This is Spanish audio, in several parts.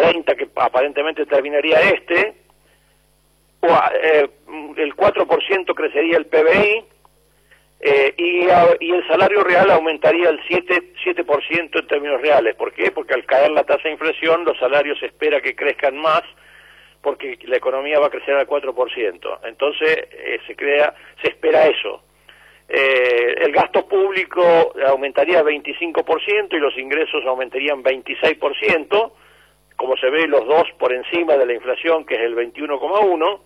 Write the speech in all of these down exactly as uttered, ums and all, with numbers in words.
treinta que aparentemente terminaría este, o, eh, el cuatro por ciento crecería el P B I, eh, y, y el salario real aumentaría el siete por ciento en términos reales. ¿Por qué? Porque al caer la tasa de inflación, los salarios se espera que crezcan más, porque la economía va a crecer al cuatro por ciento. Entonces, eh, se crea, se espera eso. Eh, el gasto público aumentaría veinticinco por ciento y los ingresos aumentarían veintiséis por ciento, como se ve los dos por encima de la inflación, que es el veintiuno coma uno.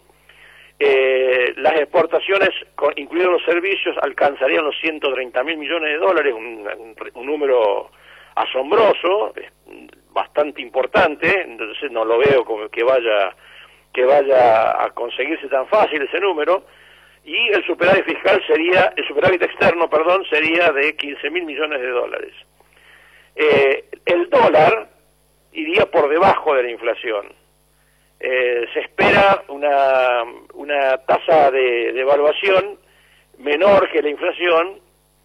Eh, las exportaciones, incluidos los servicios, alcanzarían los ciento treinta mil millones de dólares, un, un, un número asombroso, bastante importante. Entonces no lo veo como que vaya que vaya a conseguirse tan fácil ese número. Y el superávit fiscal sería, el superávit externo, perdón, sería de quince mil millones de dólares. Eh, el dólar iría por debajo de la inflación. Eh, se espera una, una tasa de, de evaluación menor que la inflación,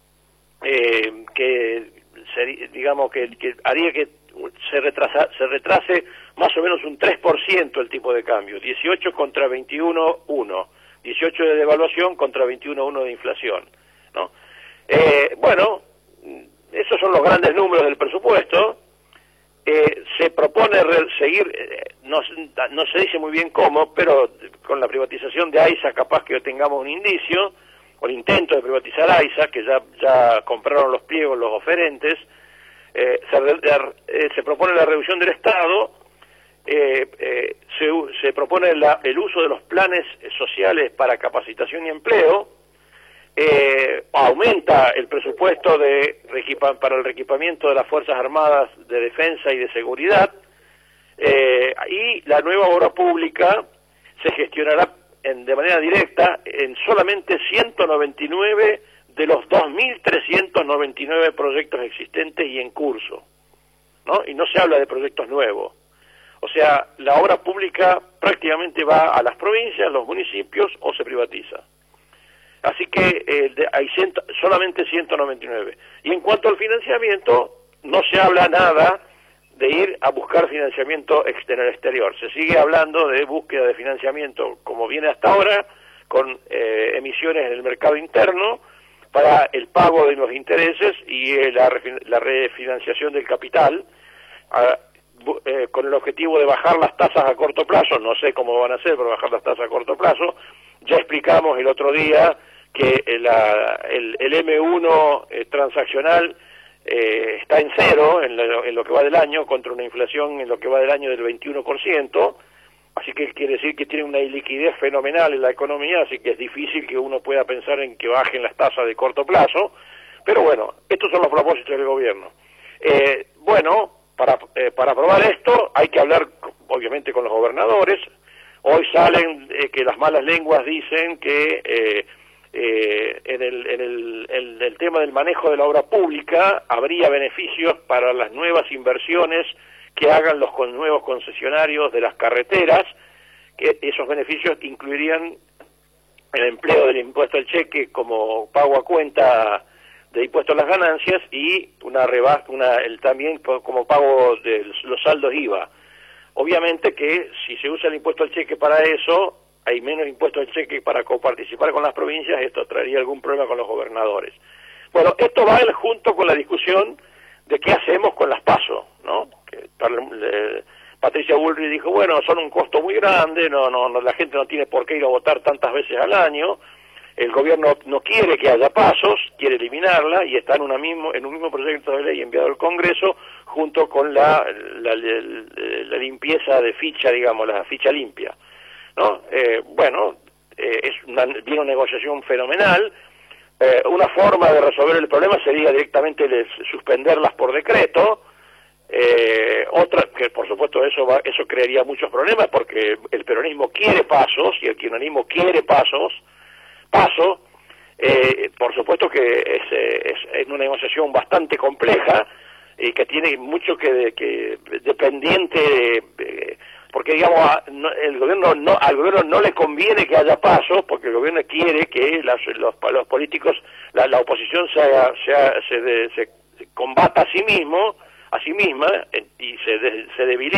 eh, que sería, digamos que, que haría que se retrasa, se retrase más o menos un tres por ciento el tipo de cambio, dieciocho contra veintiuno coma uno, dieciocho de devaluación contra veintiuno coma uno de inflación, ¿no? Eh, bueno, esos son los grandes números del presupuesto. Eh, se propone seguir, eh, no, no se dice muy bien cómo, pero con la privatización de AISA capaz que tengamos un indicio, o el intento de privatizar AISA, que ya, ya compraron los pliegos los oferentes. Eh, se, eh, se propone la reducción del Estado, eh, eh, se, se propone la, el uso de los planes sociales para capacitación y empleo, eh, aumenta el presupuesto de, para el reequipamiento de las Fuerzas Armadas de Defensa y de Seguridad, eh, y la nueva obra pública se gestionará en, de manera directa en solamente ciento noventa y nueve de los dos mil trescientos noventa y nueve proyectos existentes y en curso, ¿no? Y no se habla de proyectos nuevos. O sea, la obra pública prácticamente va a las provincias, los municipios, o se privatiza. Así que eh, de, hay ciento, solamente ciento noventa y nueve. Y en cuanto al financiamiento, no se habla nada de ir a buscar financiamiento en el exterior. Se sigue hablando de búsqueda de financiamiento, como viene hasta ahora, con eh, emisiones en el mercado interno, para el pago de los intereses y eh, la, la refinanciación del capital, a, eh, con el objetivo de bajar las tasas a corto plazo. No sé cómo van a hacer, pero bajar las tasas a corto plazo. Ya explicamos el otro día que la, el, el eme uno eh, transaccional eh, está en cero en lo, en lo que va del año, contra una inflación en lo que va del año del veintiuno por ciento. Así que quiere decir que tiene una iliquidez fenomenal en la economía, así que es difícil que uno pueda pensar en que bajen las tasas de corto plazo. Pero bueno, estos son los propósitos del gobierno. Eh, bueno, para, eh, para aprobar esto hay que hablar obviamente con los gobernadores. Hoy salen eh, que las malas lenguas dicen que eh, eh, en, el, en, el, en el tema del manejo de la obra pública habría beneficios para las nuevas inversiones que hagan los con nuevos concesionarios de las carreteras, que esos beneficios incluirían el empleo del impuesto al cheque como pago a cuenta de impuesto a las ganancias y una rebaja, una, el, también como pago de los saldos I V A. Obviamente que si se usa el impuesto al cheque para eso, hay menos impuesto al cheque para coparticipar con las provincias, esto traería algún problema con los gobernadores. Bueno, esto va junto con la discusión de qué hacemos con las PASO, ¿no? Que, eh, Patricia Bullrich dijo, bueno, son un costo muy grande, no, no, no, la gente no tiene por qué ir a votar tantas veces al año, el gobierno no quiere que haya pasos, quiere eliminarla y está en, una mismo, en un mismo proyecto de ley enviado al Congreso junto con la, la, la, la limpieza de ficha, digamos, la ficha limpia, ¿no? Eh, bueno, eh, es una, viene una negociación fenomenal. Eh, una forma de resolver el problema sería directamente les, suspenderlas por decreto. Eh, otra, que por supuesto eso va, eso crearía muchos problemas porque el peronismo quiere pasos y el kirchnerismo quiere pasos, paso, eh, por supuesto que es, es, es una negociación bastante compleja y que tiene mucho que, que dependiente, eh, porque digamos a, no, el gobierno no, al gobierno no le conviene que haya pasos porque el gobierno quiere que las, los, los políticos, la, la oposición se, haga, se, haga, se, de, se combata a sí mismo, a sí misma, y se, de, se debilita